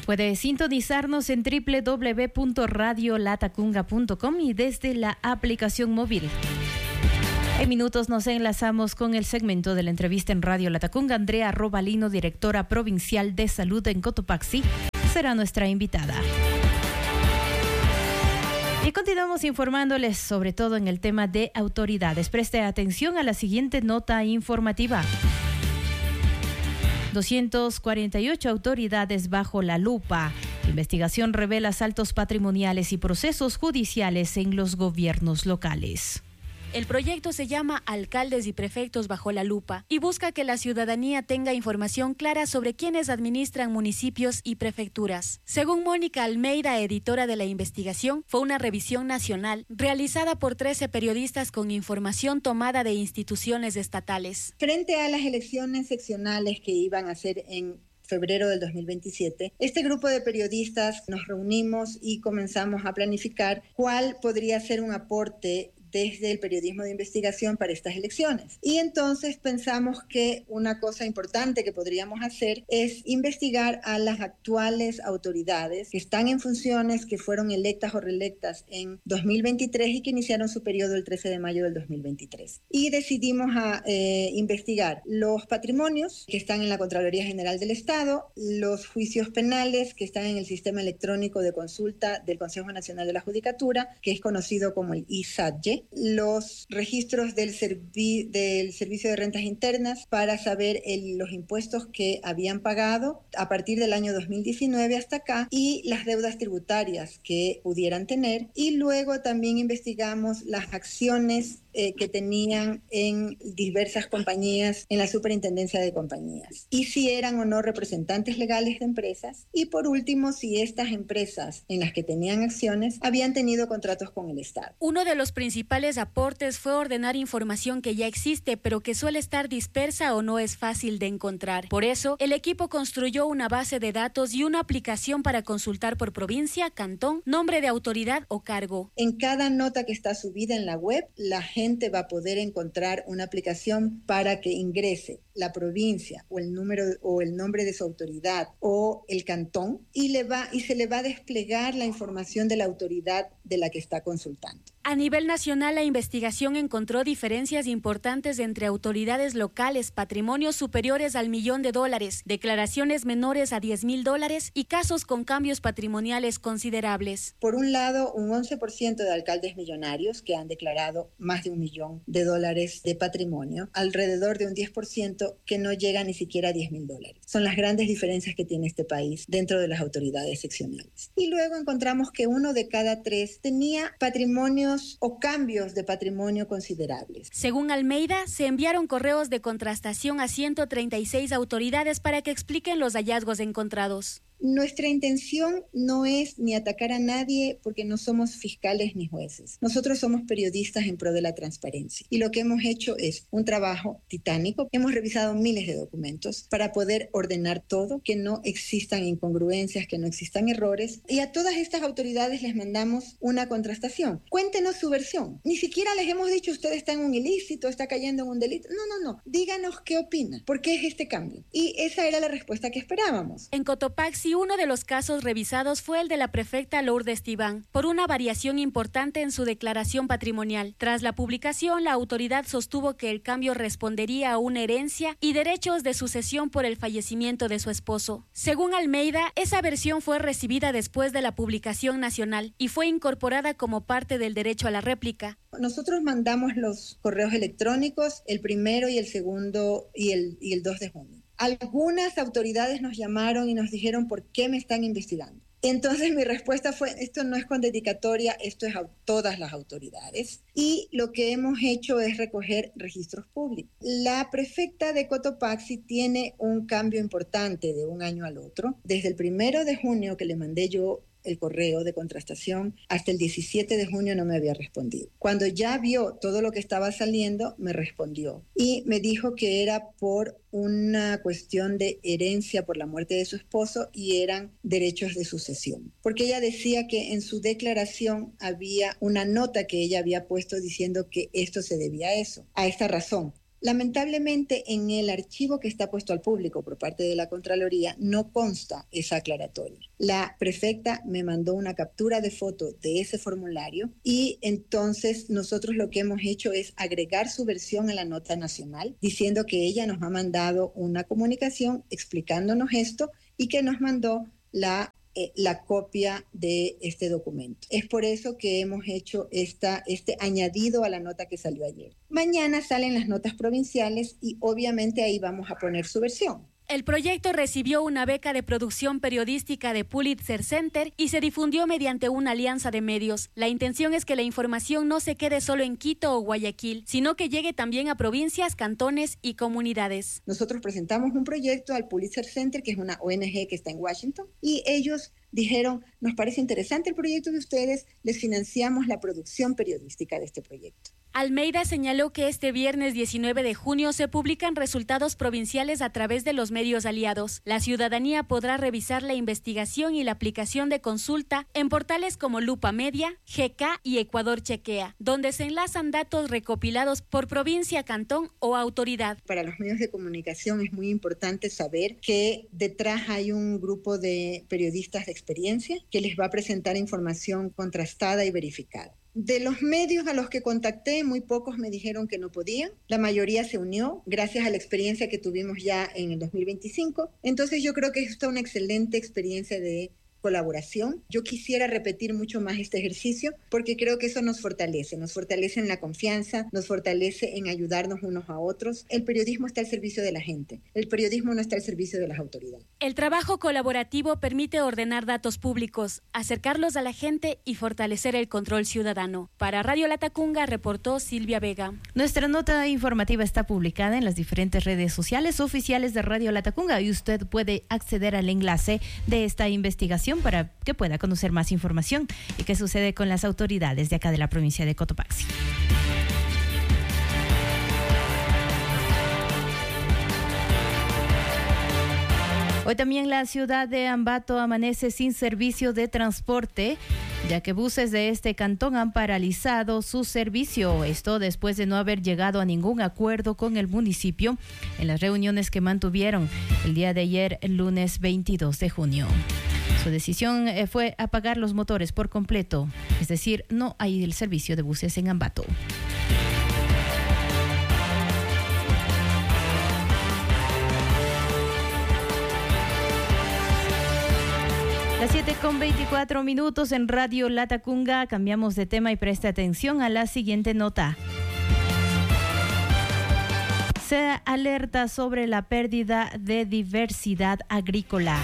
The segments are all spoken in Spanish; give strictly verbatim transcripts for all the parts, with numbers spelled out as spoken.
Puede sintonizarnos en doble u doble u doble u punto radio latacunga punto com y desde la aplicación móvil. En minutos nos enlazamos con el segmento de la entrevista en Radio Latacunga. Andrea Robalino, directora provincial de salud en Cotopaxi, será nuestra invitada. Y continuamos informándoles sobre todo en el tema de autoridades. Preste atención a la siguiente nota informativa. doscientas cuarenta y ocho autoridades bajo la lupa. Investigación revela asaltos patrimoniales y procesos judiciales en los gobiernos locales. El proyecto se llama Alcaldes y Prefectos bajo la lupa y busca que la ciudadanía tenga información clara sobre quiénes administran municipios y prefecturas. Según Mónica Almeida, editora de la investigación, fue una revisión nacional realizada por trece periodistas con información tomada de instituciones estatales. Frente a las elecciones seccionales que iban a ser en febrero del dos mil veintisiete, este grupo de periodistas nos reunimos y comenzamos a planificar cuál podría ser un aporte desde el periodismo de investigación para estas elecciones. Y entonces pensamos que una cosa importante que podríamos hacer es investigar a las actuales autoridades que están en funciones, que fueron electas o reelectas en dos mil veintitrés y que iniciaron su periodo el trece de mayo del dos mil veintitrés. Y decidimos a, eh, investigar los patrimonios que están en la Contraloría General del Estado, los juicios penales que están en el sistema electrónico de consulta del Consejo Nacional de la Judicatura, que es conocido como el I S A T G E, los registros del, servi- del Servicio de Rentas Internas para saber el, los impuestos que habían pagado a partir del año dos mil diecinueve hasta acá y las deudas tributarias que pudieran tener. Y luego también investigamos las acciones eh, que tenían en diversas compañías, en la superintendencia de compañías, y si eran o no representantes legales de empresas. Y por último, si estas empresas en las que tenían acciones habían tenido contratos con el Estado. Uno de los principales aportes fue ordenar información que ya existe, pero que suele estar dispersa o no es fácil de encontrar. Por eso, el equipo construyó una base de datos y una aplicación para consultar por provincia, cantón, nombre de autoridad o cargo. En cada nota que está subida en la web, la gente va a poder encontrar una aplicación para que ingrese la provincia o el número o el nombre de su autoridad o el cantón y le va y se le va a desplegar la información de la autoridad de la que está consultando. A nivel nacional, la investigación encontró diferencias importantes entre autoridades locales, patrimonios superiores al millón de dólares, declaraciones menores a diez mil dólares y casos con cambios patrimoniales considerables. Por un lado, un once por ciento de alcaldes millonarios que han declarado más de un millón de dólares de patrimonio, alrededor de un diez por ciento que no llega ni siquiera a diez mil dólares. Son las grandes diferencias que tiene este país dentro de las autoridades seccionales. Y luego encontramos que uno de cada tres tenía patrimonios o cambios de patrimonio considerables. Según Almeida, se enviaron correos de contrastación a ciento treinta y seis autoridades para que expliquen los hallazgos encontrados. Nuestra intención no es ni atacar a nadie porque no somos fiscales ni jueces. Nosotros somos periodistas en pro de la transparencia. Y lo que hemos hecho es un trabajo titánico. Hemos revisado miles de documentos para poder ordenar todo, que no existan incongruencias, que no existan errores. Y a todas estas autoridades les mandamos una contrastación. Cuéntenos su versión. Ni siquiera les hemos dicho usted está en un ilícito, está cayendo en un delito. No, no, no. Díganos qué opina. ¿Por qué es este cambio? Y esa era la respuesta que esperábamos. En Cotopaxi, uno de los casos revisados fue el de la prefecta Lourdes Tibán, por una variación importante en su declaración patrimonial. Tras la publicación, la autoridad sostuvo que el cambio respondería a una herencia y derechos de sucesión por el fallecimiento de su esposo. Según Almeida, esa versión fue recibida después de la publicación nacional y fue incorporada como parte del derecho a la réplica. Nosotros mandamos los correos electrónicos, el primero y el segundo y el, y el dos de junio. Algunas autoridades nos llamaron y nos dijeron ¿por qué me están investigando? Entonces mi respuesta fue, esto no es con dedicatoria, esto es a todas las autoridades. Y lo que hemos hecho es recoger registros públicos. La prefecta de Cotopaxi tiene un cambio importante de un año al otro. Desde el primero de junio que le mandé yo el correo de contrastación, hasta el diecisiete de junio no me había respondido. Cuando ya vio todo lo que estaba saliendo, me respondió y me dijo que era por una cuestión de herencia por la muerte de su esposo y eran derechos de sucesión. Porque ella decía que en su declaración había una nota que ella había puesto diciendo que esto se debía a eso, a esta razón. Lamentablemente, en el archivo que está puesto al público por parte de la Contraloría no consta esa aclaratoria. La prefecta me mandó una captura de foto de ese formulario y entonces nosotros lo que hemos hecho es agregar su versión a la nota nacional, diciendo que ella nos ha mandado una comunicación explicándonos esto y que nos mandó la la copia de este documento. Es por eso que hemos hecho esta, este añadido a la nota que salió ayer. Mañana salen las notas provinciales y obviamente ahí vamos a poner su versión. El proyecto recibió una beca de producción periodística de Pulitzer Center y se difundió mediante una alianza de medios. La intención es que la información no se quede solo en Quito o Guayaquil, sino que llegue también a provincias, cantones y comunidades. Nosotros presentamos un proyecto al Pulitzer Center, que es una O N G que está en Washington, y ellos dijeron, nos parece interesante el proyecto de ustedes, les financiamos la producción periodística de este proyecto. Almeida señaló que este viernes diecinueve de junio se publican resultados provinciales a través de los medios aliados. La ciudadanía podrá revisar la investigación y la aplicación de consulta en portales como Lupa Media, G K y Ecuador Chequea, donde se enlazan datos recopilados por provincia, cantón o autoridad. Para los medios de comunicación es muy importante saber que detrás hay un grupo de periodistas de experiencia que les va a presentar información contrastada y verificada. De los medios a los que contacté, muy pocos me dijeron que no podían. La mayoría se unió gracias a la experiencia que tuvimos ya en el dos mil veinticinco. Entonces yo creo que es una excelente experiencia de colaboración. Yo quisiera repetir mucho más este ejercicio porque creo que eso nos fortalece, nos fortalece en la confianza, nos fortalece en ayudarnos unos a otros. El periodismo está al servicio de la gente, el periodismo no está al servicio de las autoridades. El trabajo colaborativo permite ordenar datos públicos, acercarlos a la gente y fortalecer el control ciudadano. Para Radio Latacunga reportó Silvia Vega. Nuestra nota informativa está publicada en las diferentes redes sociales oficiales de Radio Latacunga y usted puede acceder al enlace de esta investigación para que pueda conocer más información y qué sucede con las autoridades de acá de la provincia de Cotopaxi. Hoy también la ciudad de Ambato amanece sin servicio de transporte, ya que buses de este cantón han paralizado su servicio. Esto después de no haber llegado a ningún acuerdo con el municipio en las reuniones que mantuvieron el día de ayer, el lunes veintidós de junio. Su decisión fue apagar los motores por completo, es decir, no hay el servicio de buses en Ambato. Las siete con veinticuatro minutos en Radio Latacunga. Cambiamos de tema y preste atención a la siguiente nota. Se alerta sobre la pérdida de diversidad agrícola.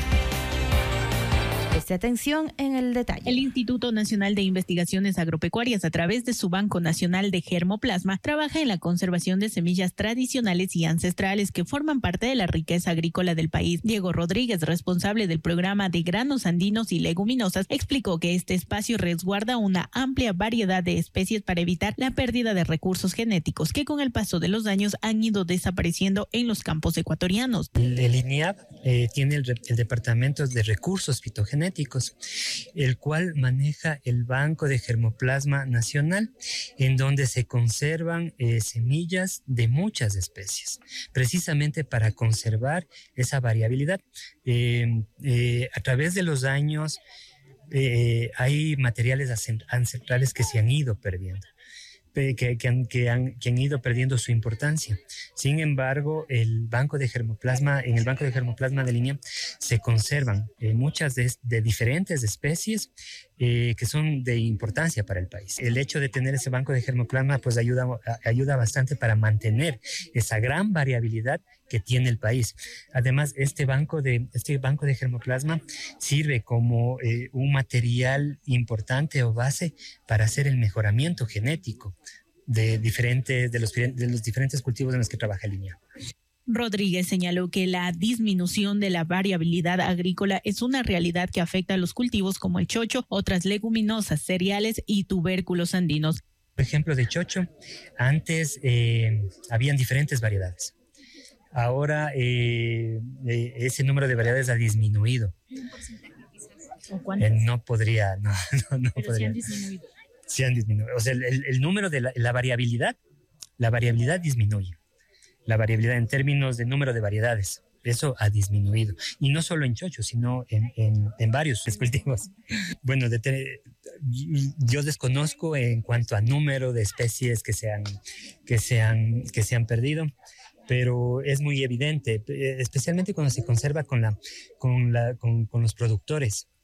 Preste atención en el detalle. El Instituto Nacional de Investigaciones Agropecuarias, a través de su Banco Nacional de Germoplasma, trabaja en la conservación de semillas tradicionales y ancestrales que forman parte de la riqueza agrícola del país. Diego Rodríguez, responsable del programa de granos andinos y leguminosas, explicó que este espacio resguarda una amplia variedad de especies para evitar la pérdida de recursos genéticos que con el paso de los años han ido desapareciendo en los campos ecuatorianos. El, el INIAP eh, tiene el, el Departamento de Recursos Fitogenéticos, el cual maneja el Banco de Germoplasma Nacional, en donde se conservan eh, semillas de muchas especies, precisamente para conservar esa variabilidad. Eh, eh, a través de los años eh, hay materiales ancestrales que se han ido perdiendo. Que, que, han, que, han, que han ido perdiendo su importancia. Sin embargo, el banco de germoplasma, en el banco de germoplasma de línea se conservan eh, muchas de, de diferentes especies eh, que son de importancia para el país. El hecho de tener ese banco de germoplasma pues ayuda, ayuda bastante para mantener esa gran variabilidad que tiene el país. Además, este banco de, este banco de germoplasma sirve como eh, un material importante o base para hacer el mejoramiento genético de, diferentes, de, los, de los diferentes cultivos en los que trabaja el INIAP. Rodríguez señaló que la disminución de la variabilidad agrícola es una realidad que afecta a los cultivos como el chocho, otras leguminosas, cereales y tubérculos andinos. Por ejemplo, de chocho, antes eh, habían diferentes variedades. Ahora eh, eh, ese número de variedades ha disminuido. Eh, no podría, no, no, no Pero podría. sí han disminuido. Sí han disminuido. O sea, el, el, el número de la, la variabilidad, la variabilidad disminuye. la variabilidad en términos de número de variedades. Eso ha disminuido. Y no solo en chocho, sino en, en, en varios cultivos. Bueno, de te, yo desconozco en cuanto a número de especies que se han, que se han, que se han perdido, pero es muy evidente, especialmente cuando se conserva con, la, con, la, con, con los productores.